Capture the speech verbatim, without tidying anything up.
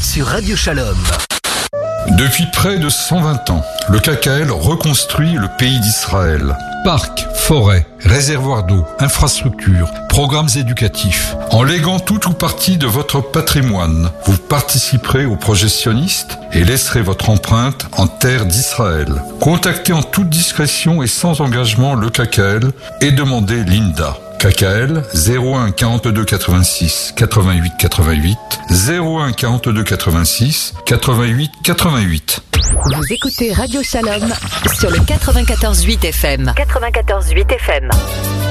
sur Radio Shalom. Depuis près de cent vingt ans, le K K L reconstruit le pays d'Israël. Parcs, forêts, réservoirs d'eau, infrastructures, programmes éducatifs. En léguant tout ou partie de votre patrimoine, vous participerez au projet sioniste et laisserez votre empreinte en terre d'Israël. Contactez en toute discrétion et sans engagement le K K L et demandez Linda. K K L zéro un quarante-deux quatre-vingt-six quatre-vingt-huit quatre-vingt-huit zéro un quarante-deux quatre-vingt-six quatre-vingt-huit quatre-vingt-huit. Vous écoutez Radio Shalom sur le quatre-vingt-quatorze virgule huit F M. quatre-vingt-quatorze virgule huit F M.